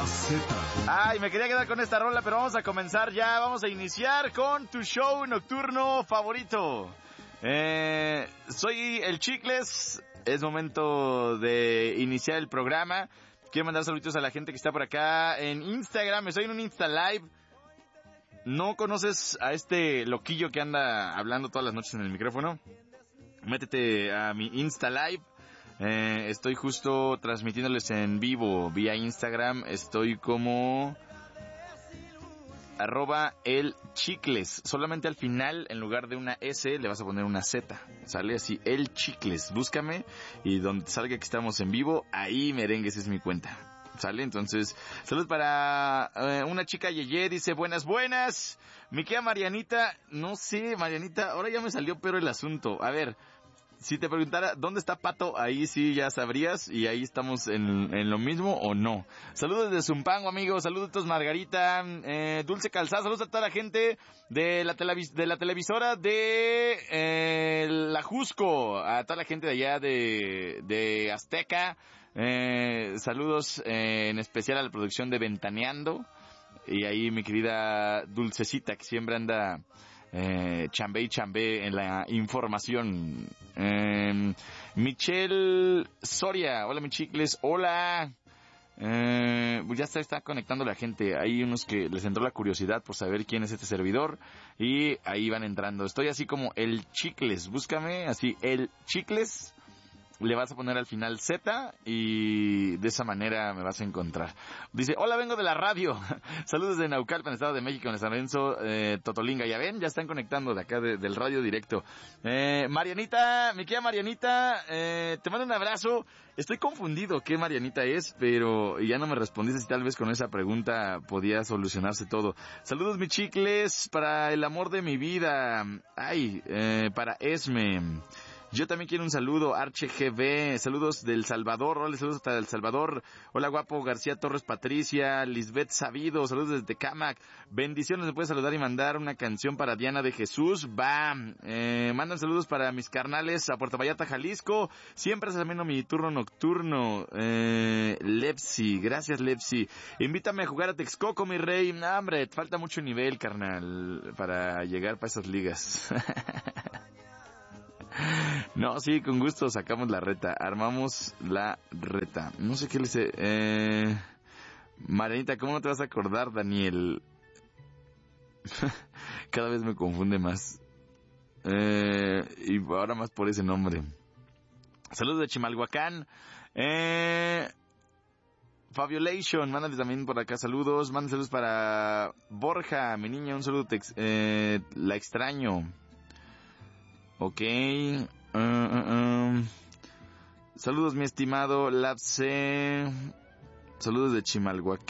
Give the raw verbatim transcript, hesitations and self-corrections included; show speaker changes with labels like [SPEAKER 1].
[SPEAKER 1] La Z.
[SPEAKER 2] Ay, me quería quedar con esta rola, pero vamos a comenzar ya. Vamos a iniciar con tu show nocturno favorito. Eh, soy el Chicles. Es momento de iniciar el programa. Quiero mandar saludos a la gente que está por acá en Instagram. Estoy en un Insta Live. ¿No conoces a este loquillo que anda hablando todas las noches en el micrófono? Métete a mi Insta Live. Eh, estoy justo transmitiéndoles en vivo vía Instagram. Estoy como arroba el Chicles. Solamente al final, en lugar de una S, le vas a poner una Z. Sale así, el Chicles. Búscame y donde salga que estamos en vivo, ahí merengues es mi cuenta. ¿Sale? Entonces, saludos para eh, una chica Yeye, dice buenas, buenas. Mi querida Marianita, no sé, Marianita, ahora ya me salió pero el asunto. A ver, si te preguntara dónde está Pato, ahí sí ya sabrías y ahí estamos en, en lo mismo o no. Saludos de Zumpango, amigos, saludos Margarita, eh, Dulce Calzada, saludos a toda la gente de la, televis- de la televisora de eh, La Jusco, a toda la gente de allá de, de Azteca. Eh, saludos eh, en especial a la producción de Ventaneando y ahí mi querida Dulcecita que siempre anda eh, chambé y chambé en la información. eh, Michelle Soria, hola mi chicles, hola. Eh, pues ya está, está conectando la gente. Hay unos que les entró la curiosidad por saber quién es este servidor y ahí van entrando. Estoy así como el Chicles, búscame así el Chicles. Le vas a poner al final Z y de esa manera me vas a encontrar. Dice, hola, vengo de la radio. Saludos de Naucalpan, Estado de México, en San Lorenzo, eh, Totolinga. Ya ven, ya están conectando de acá de, del radio directo. Eh, Marianita, mi querida Marianita, eh, te mando un abrazo. Estoy confundido qué Marianita es, pero ya no me respondiste si tal vez con esa pregunta podía solucionarse todo. Saludos, mi chicles, para el amor de mi vida. Ay, eh, para Esme. Yo también quiero un saludo, Arche G B, saludos del Salvador, hola, saludos hasta El Salvador, hola guapo, García Torres Patricia, Lisbeth Sabido, saludos desde Tecámac, bendiciones, me puedes saludar y mandar una canción para Diana de Jesús, va, eh, mandan saludos para mis carnales a Puerto Vallarta, Jalisco, siempre es también mi turno nocturno, eh, Lepsi, gracias Lepsi, invítame a jugar a Texcoco, mi rey, no, hombre, te falta mucho nivel, carnal, para llegar para esas ligas. No, sí, con gusto sacamos la reta, armamos la reta. No sé qué le sé. Eh... Marianita, ¿cómo no te vas a acordar, Daniel? Cada vez me confunde más. Eh... Y ahora más por ese nombre. Saludos de Chimalhuacán. Eh... Fabiolation, mándale también por acá saludos. Mándale saludos para Borja, mi niña, un saludo. Te ex... eh... La extraño. Ok, uh, uh, uh. Saludos mi estimado Lapse, saludos de Chimalhuacán.